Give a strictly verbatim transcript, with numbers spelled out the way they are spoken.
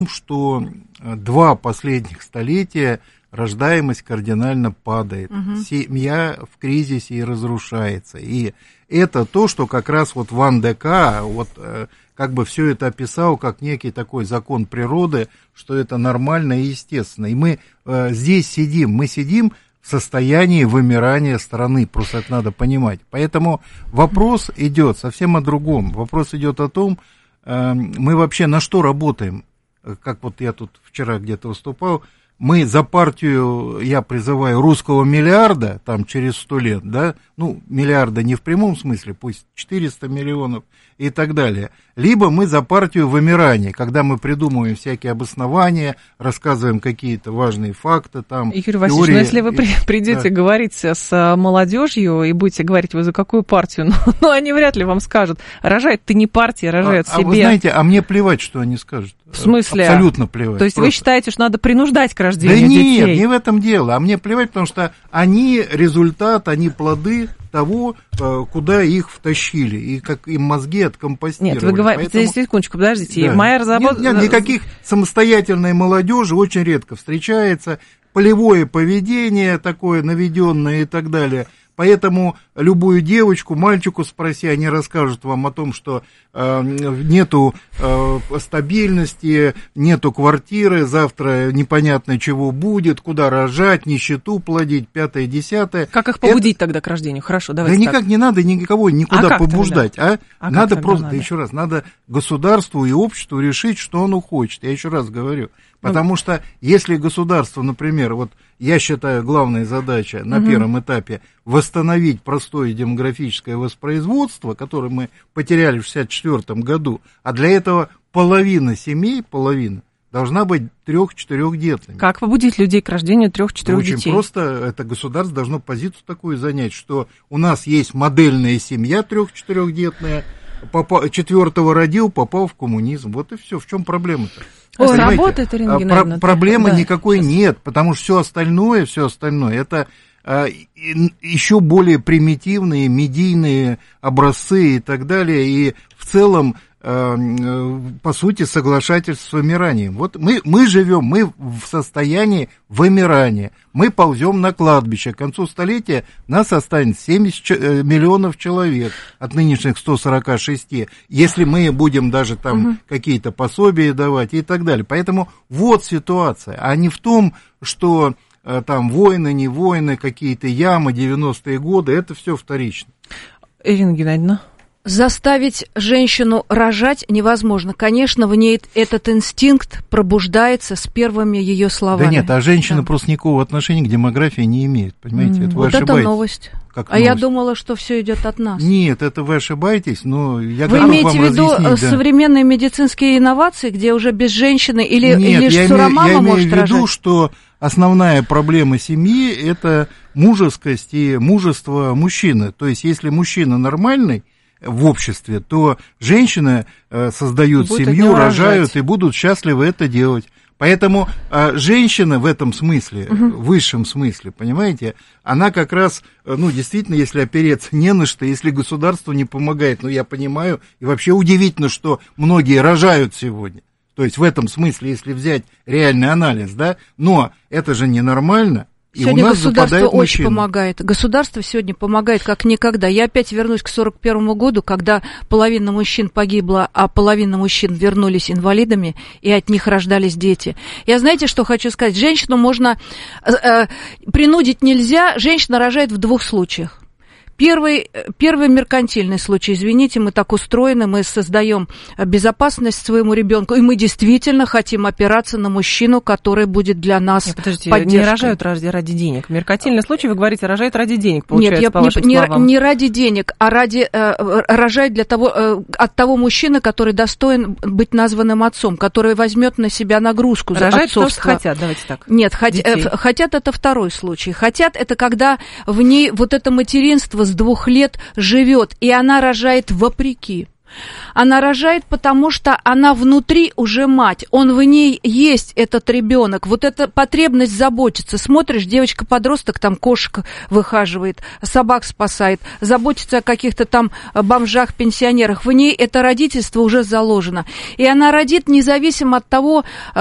что два последних столетия рождаемость кардинально падает, угу. семья в кризисе и разрушается. И это то, что как раз вот Ван де Ка вот, как бы все это описал как некий такой закон природы, что это нормально и естественно. И мы э, здесь сидим, мы сидим в состоянии вымирания страны, просто это надо понимать. Поэтому вопрос идет совсем о другом. Вопрос идет о том, э, мы вообще на что работаем. Как вот я тут вчера где-то выступал, мы за партию, я призываю, русского миллиарда, там, через сто лет, да, ну, миллиарда не в прямом смысле, пусть четыреста миллионов и так далее. Либо мы за партию вымирания, когда мы придумываем всякие обоснования, рассказываем какие-то важные факты, там, Юрий Васильевич, теории... ну, если вы при, придете да. говорить с молодежью и будете говорить, вы за какую партию, ну, ну они вряд ли вам скажут. Рожает-то не партия, рожает а, себе. А вы знаете, а мне плевать, что они скажут. В смысле? Абсолютно плевать. То есть просто. Вы считаете, что надо принуждать к рождению детей? Да детей? нет, не в этом дело. А мне плевать, потому что они результат, они плоды того, куда их втащили, и как им мозги откомпостировали. Нет, вы говорите, Поэтому... секундочку, подождите, да. моя разработка... Нет, нет, никаких самостоятельной молодежи очень редко встречается, полевое поведение такое наведенное и так далее. Поэтому любую девочку, мальчику спроси, они расскажут вам о том, что э, нету э, стабильности, нету квартиры, завтра непонятно чего будет, куда рожать, нищету плодить, пятое, десятое. Как их побудить Это... тогда к рождению? Хорошо, давайте Да так. никак не надо никого никуда а побуждать, а, а надо просто, надо? да еще раз, надо государству и обществу решить, что оно хочет. Я еще раз говорю. Потому что если государство, например, вот я считаю, главная задача на угу. первом этапе восстановить простое демографическое воспроизводство, которое мы потеряли в шестьдесят четвёртом году, а для этого половина семей, половина, должна быть трех-четырехдетными. Как побудить людей к рождению трех-четырех детей? Очень просто, это государство должно позицию такую занять, что у нас есть модельная семья трех-четырехдетная, четвертого родил, попал в коммунизм. Вот и все. В чем проблема-то? Ой, работает, Ирина Геннадьевна? Про- проблемы да, никакой сейчас. Нет, потому что все остальное, все остальное, это а, и, еще более примитивные медийные образцы и так далее, и в целом, а, по сути, соглашательство с вымиранием. Вот мы, мы живем, мы в состоянии вымирания, мы ползем на кладбище. К концу столетия нас останется семьдесят миллионов человек от нынешних ста сорока шести, если мы будем даже там угу. какие-то пособия давать и так далее. Поэтому вот ситуация, а не в том, что там войны, не войны, какие-то ямы, девяностые годы, это все вторично. Ирина Геннадьевна. Заставить женщину рожать невозможно. Конечно, в ней этот инстинкт пробуждается с первыми ее словами. Да нет, а женщина да. просто никакого отношения к демографии не имеет, понимаете? Mm. Это вы вот ошибаетесь. это новость. Как а новость. Я думала, что все идет от нас. Нет, это вы ошибаетесь, но я вы готов имеете вам в виду разъяснить, да. современные медицинские инновации, где уже без женщины или Нет, лишь я сурамама имею, я может имею в виду, рожать? что основная проблема семьи – это мужескость и мужество мужчины. То есть, если мужчина нормальный в обществе, то женщины э, создают Будет семью, рожают рожать. и будут счастливы это делать. Поэтому э, женщина в этом смысле, угу. в высшем смысле, понимаете, она как раз, ну, действительно, если опереться не на что, если государство не помогает, ну, я понимаю, и вообще удивительно, что многие рожают сегодня. То есть в этом смысле, если взять реальный анализ, да, но это же ненормально. И сегодня у нас государство очень мужчины. помогает. Государство сегодня помогает как никогда. Я опять вернусь к сорок первому году, когда половина мужчин погибла, а половина мужчин вернулись инвалидами, и от них рождались дети. Я знаете, что хочу сказать? Женщину можно... Э, принудить нельзя. Женщина рожает в двух случаях. Первый, первый меркантильный случай, извините, мы так устроены, мы создаем безопасность своему ребенку, и мы действительно хотим опираться на мужчину, который будет для нас Нет, поддержкой. Подождите, не рожают ради, ради денег. Меркантильный случай, вы говорите, рожают ради денег, получается, Нет, я, по вашим не, словам. не ради денег, а ради э, рожать для того, э, от того мужчины, который достоин быть названным отцом, который возьмет на себя нагрузку за рожать отцовство. то, что хотят, давайте так. Нет, хот, э, хотят это второй случай. Хотят это когда в ней вот это материнство с двух лет живет, и она рожает вопреки. Она рожает, потому что она внутри уже мать. Он в ней есть, этот ребенок. Вот эта потребность заботиться. Смотришь, девочка-подросток там кошек выхаживает, собак спасает, заботится о каких-то там бомжах, пенсионерах. В ней это родительство уже заложено. И она родит независимо от того,